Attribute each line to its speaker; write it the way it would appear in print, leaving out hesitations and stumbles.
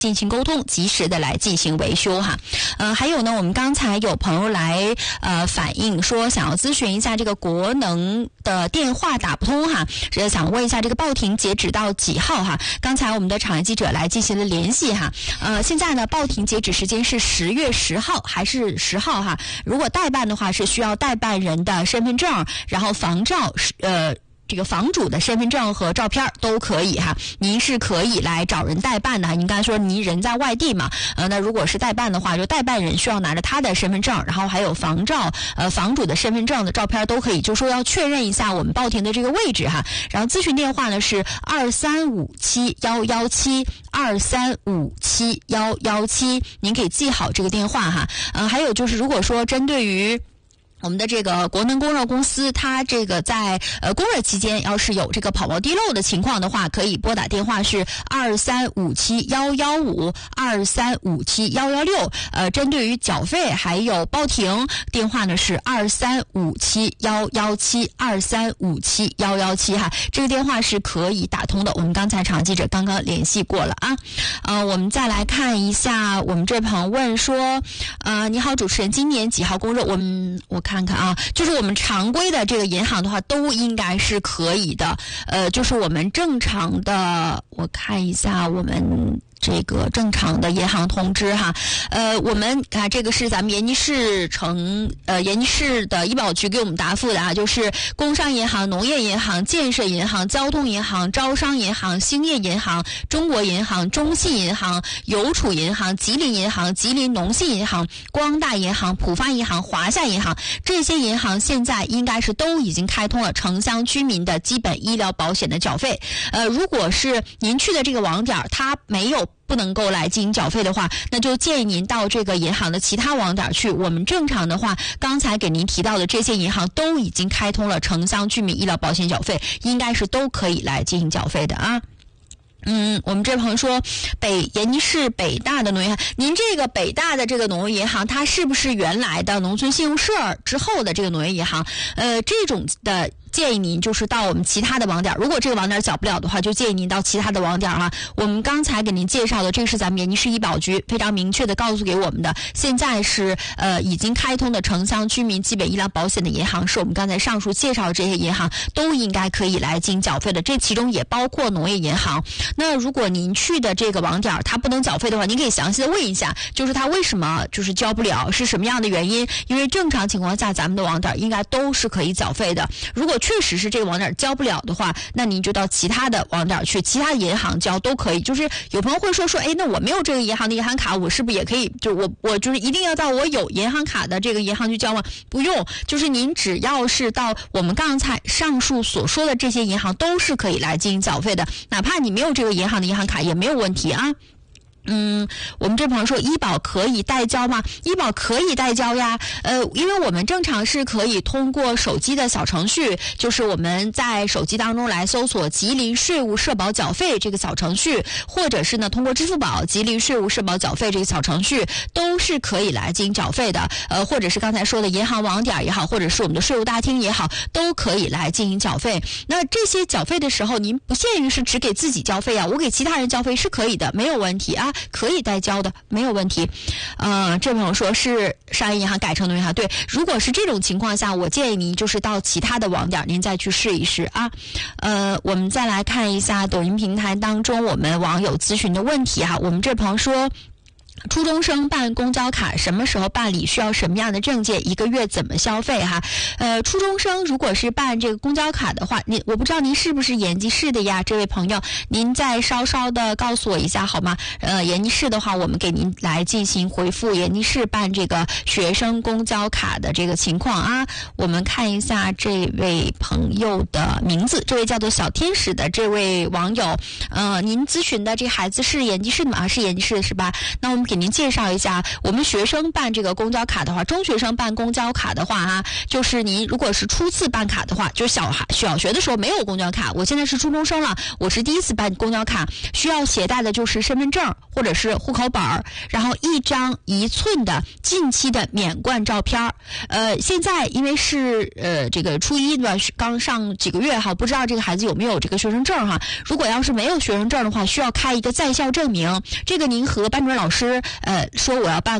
Speaker 1: 进行沟通，及时的来进行维修哈。还有呢，我们刚才有朋友来反映说想要咨询一下这个国能的电话打不通哈，想问一下这个报停截止到几号哈？刚才我们的场外记者来进行了联系哈。现在呢报停截止时间是10月10号还是10号哈？如果代办的话是需要代办人的身份证，然后房照这个房主的身份证和照片都可以哈，您是可以来找人代办的。您刚才说您人在外地嘛，那如果是代办的话，就代办人需要拿着他的身份证，然后还有房照，房主的身份证的照片都可以，就说要确认一下我们报停的这个位置哈。然后咨询电话呢是23571171，23571171，您可以记好这个电话哈。还有就是如果说针对于我们的这个国能供热公司，它这个在供热期间要是有这个跑冒滴漏的情况的话，可以拨打电话是23571152357116。针对于缴费还有报停，电话呢是23571172357117哈，这个电话是可以打通的。我们刚才场记者刚刚联系过了啊。我们再来看一下，我们这朋友问说，你好主持人，今年几号供热？我看看啊，就是我们常规的这个银行的话都应该是可以的，就是我们正常的，我看一下我们这个正常的银行通知哈，我们看这个是咱们延吉市延吉市的医保局给我们答复的啊，就是工商银行、农业银行、建设银行、交通银行、招商银行、兴业银行、中国银行、中信银行、邮储银行、吉林银行、吉林农信银行、光大银行、浦发银行、华夏银行，这些银行现在应该是都已经开通了城乡居民的基本医疗保险的缴费。如果是您去的这个网点它不能够来进行缴费的话，那就建议您到这个银行的其他网点去。我们正常的话，刚才给您提到的这些银行都已经开通了城乡居民医疗保险缴费，应该是都可以来进行缴费的啊。我们这朋友说延吉市北大的农业银行，您这个北大的这个农业银行，它是不是原来的农村信用社之后的这个农业银行？这种的建议您就是到我们其他的网点，如果这个网点缴不了的话，就建议您到其他的网点哈。我们刚才给您介绍的，这是咱们延吉市医保局非常明确的告诉给我们的，现在是已经开通的城乡居民基本医疗保险的银行，是我们刚才上述介绍的这些银行都应该可以来进行缴费的，这其中也包括农业银行。那如果您去的这个网点它不能缴费的话，您可以详细的问一下，就是它为什么就是交不了，是什么样的原因？因为正常情况下咱们的网点应该都是可以缴费的。如果确实是这个网点交不了的话，那您就到其他的网点去，其他银行交都可以。就是有朋友会说，那我没有这个银行的银行卡，我是不是也可以？就我就是一定要到我有银行卡的这个银行去交吗？不用，就是您只要是到我们刚才上述所说的这些银行都是可以来进行缴费的，哪怕你没有这个银行的银行卡也没有问题啊。我们这朋友说医保可以代交吗？医保可以代交呀，因为我们正常是可以通过手机的小程序，就是我们在手机当中来搜索吉林税务社保缴费这个小程序，或者是呢通过支付宝吉林税务社保缴费这个小程序，都是可以来进行缴费的。或者是刚才说的银行网点也好，或者是我们的税务大厅也好，都可以来进行缴费。那这些缴费的时候，您不限于是只给自己交费啊，我给其他人交费是可以的，没有问题啊。可以代交的，没有问题。这朋友说是商业银行改成农业银行，对，如果是这种情况下，我建议您就是到其他的网点您再去试一试啊。我们再来看一下抖音平台当中我们网友咨询的问题哈。我们这朋友说，初中生办公交卡什么时候办理？需要什么样的证件？一个月怎么消费哈？初中生如果是办这个公交卡的话，我不知道您是不是延吉市的呀，这位朋友，您再稍稍的告诉我一下好吗？延吉市的话，我们给您来进行回复。延吉市办这个学生公交卡的这个情况啊，我们看一下这位朋友的名字，这位叫做小天使的这位网友，您咨询的这孩子是延吉市的吗？是延吉市的是吧？那我们们给您介绍一下，我们学生办这个公交卡的话，中学生办公交卡的话就是您如果是初次办卡的话，就是小学的时候没有公交卡，我现在是初中生了，我是第一次办公交卡，需要携带的就是身份证或者是户口本，然后1张1寸的近期的免冠照片。现在因为是这个初一对吧，刚上几个月不知道这个孩子有没有这个学生证如果要是没有学生证的话，需要开一个在校证明，这个您和班主任老师说我要办